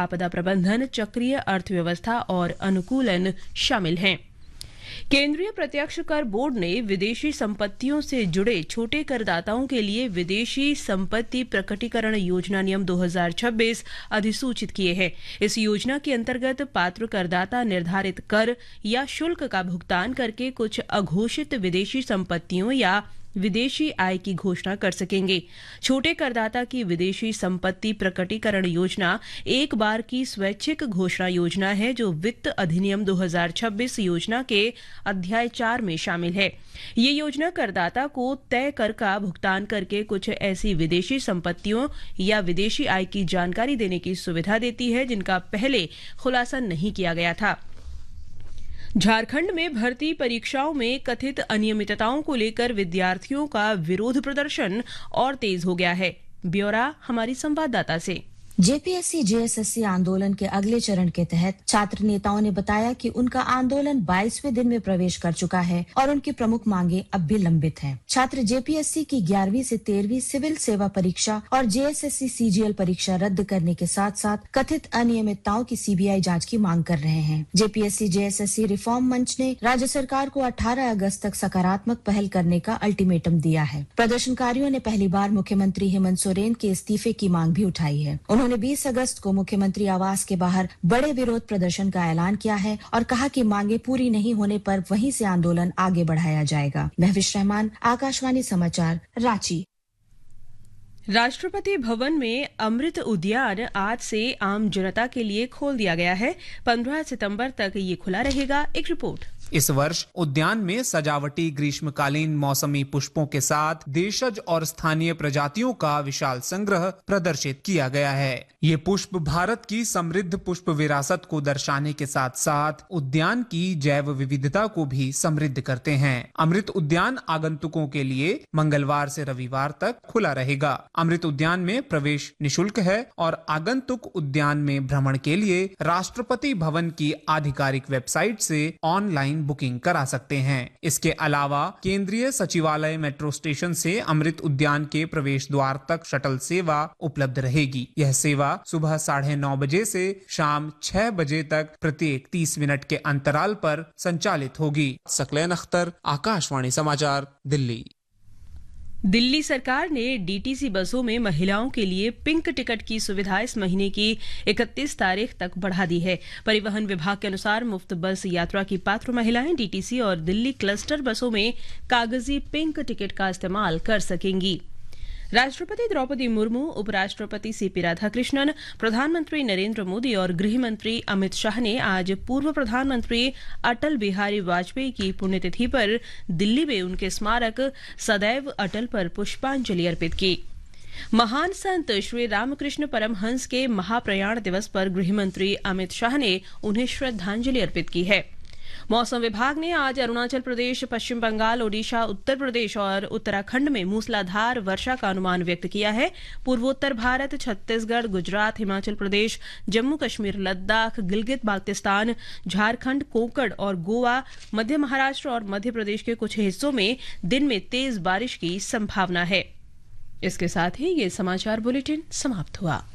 आपदा प्रबंधन, चक्रीय अर्थव्यवस्था और अनुकूलन शामिल हैं। केंद्रीय प्रत्यक्ष कर बोर्ड ने विदेशी संपत्तियों से जुड़े छोटे करदाताओं के लिए विदेशी संपत्ति प्रकटीकरण योजना नियम 2026 अधिसूचित किए हैं। इस योजना के अंतर्गत पात्र करदाता निर्धारित कर या शुल्क का भुगतान करके कुछ अघोषित विदेशी संपत्तियों या विदेशी आय की घोषणा कर सकेंगे। छोटे करदाता की विदेशी संपत्ति प्रकटीकरण योजना एक बार की स्वैच्छिक घोषणा योजना है जो वित्त अधिनियम 2026 योजना के अध्याय 4 में शामिल है। ये योजना करदाता को तय कर का भुगतान करके कुछ ऐसी विदेशी संपत्तियों या विदेशी आय की जानकारी देने की सुविधा देती है जिनका पहले खुलासा नहीं किया गया था। झारखंड में भर्ती परीक्षाओं में कथित अनियमितताओं को लेकर विद्यार्थियों का विरोध प्रदर्शन और तेज हो गया है। ब्यौरा हमारी संवाददाता से। जेपीएससी जेएसएससी आंदोलन के अगले चरण के तहत छात्र नेताओं ने बताया कि उनका आंदोलन 22वें दिन में प्रवेश कर चुका है और उनकी प्रमुख मांगे अब भी लंबित हैं। छात्र जेपीएससी की 11वीं से 13वीं सिविल सेवा परीक्षा और जेएसएससी सीजीएल परीक्षा रद्द करने के साथ साथ कथित अनियमितताओं की सीबीआई जांच की मांग कर रहे हैं। जेपीएससी जेएसएससी रिफॉर्म मंच ने राज्य सरकार को 18 अगस्त तक सकारात्मक पहल करने का अल्टीमेटम दिया है। प्रदर्शनकारियों ने पहली बार मुख्यमंत्री हेमंत सोरेन के इस्तीफे की मांग भी उठाई है। उन्होंने 20 अगस्त को मुख्यमंत्री आवास के बाहर बड़े विरोध प्रदर्शन का ऐलान किया है और कहा कि मांगे पूरी नहीं होने पर वहीं से आंदोलन आगे बढ़ाया जाएगा। महविश रहमान, आकाशवाणी समाचार, रांची। राष्ट्रपति भवन में अमृत उद्यान आज से आम जनता के लिए खोल दिया गया है। 15 सितंबर तक ये खुला रहेगा। एक रिपोर्ट। इस वर्ष उद्यान में सजावटी ग्रीष्मकालीन मौसमी पुष्पों के साथ देशज और स्थानीय प्रजातियों का विशाल संग्रह प्रदर्शित किया गया है। ये पुष्प भारत की समृद्ध पुष्प विरासत को दर्शाने के साथ साथ उद्यान की जैव विविधता को भी समृद्ध करते हैं। अमृत उद्यान आगंतुकों के लिए मंगलवार से रविवार तक खुला रहेगा। अमृत उद्यान में प्रवेश निशुल्क है और आगंतुक उद्यान में भ्रमण के लिए राष्ट्रपति भवन की आधिकारिक वेबसाइट से ऑनलाइन बुकिंग करा सकते हैं। इसके अलावा केंद्रीय सचिवालय मेट्रो स्टेशन से अमृत उद्यान के प्रवेश द्वार तक शटल सेवा उपलब्ध रहेगी। यह सेवा सुबह 9:30 बजे से शाम 6 बजे तक प्रत्येक 30 मिनट के अंतराल पर संचालित होगी। सकलैन अख्तर, आकाशवाणी समाचार, दिल्ली। दिल्ली सरकार ने डीटीसी बसों में महिलाओं के लिए पिंक टिकट की सुविधा इस महीने की 31 तारीख तक बढ़ा दी है। परिवहन विभाग के अनुसार मुफ्त बस यात्रा की पात्र महिलाएं डीटीसी और दिल्ली क्लस्टर बसों में कागजी पिंक टिकट का इस्तेमाल कर सकेंगी। राष्ट्रपति द्रौपदी मुर्मू, उपराष्ट्रपति सीपी राधाकृष्णन, प्रधानमंत्री नरेंद्र मोदी और गृह मंत्री अमित शाह ने आज पूर्व प्रधानमंत्री अटल बिहारी वाजपेयी की पुण्यतिथि पर दिल्ली में उनके स्मारक सदैव अटल पर पुष्पांजलि अर्पित की। महान संत श्री रामकृष्ण परमहंस के महाप्रयाण दिवस पर गृह मंत्री अमित शाह ने उन्हें श्रद्धांजलि अर्पित की है। मौसम विभाग ने आज अरुणाचल प्रदेश, पश्चिम बंगाल, ओडिशा, उत्तर प्रदेश और उत्तराखंड में मूसलाधार वर्षा का अनुमान व्यक्त किया है। पूर्वोत्तर भारत, छत्तीसगढ़, गुजरात, हिमाचल प्रदेश, जम्मू कश्मीर, लद्दाख, गिलगित बाल्तिस्तान, झारखंड, कोंकण और गोवा, मध्य महाराष्ट्र और मध्य प्रदेश के कुछ हिस्सों में दिन में तेज बारिश की संभावना है। इसके साथ ही ये समाचार बुलेटिन समाप्त हुआ।